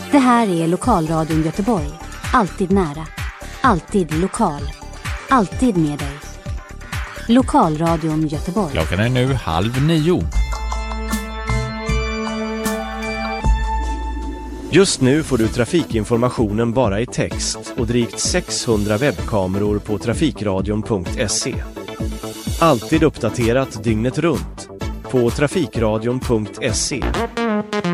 Det här är Lokalradion Göteborg. Alltid nära. Alltid lokal. Alltid med dig. Lokalradion Göteborg. Klockan är nu 8:30. Just nu får du trafikinformationen bara i text och drygt 600 webbkameror på trafikradion.se. Alltid uppdaterat dygnet runt på trafikradion.se.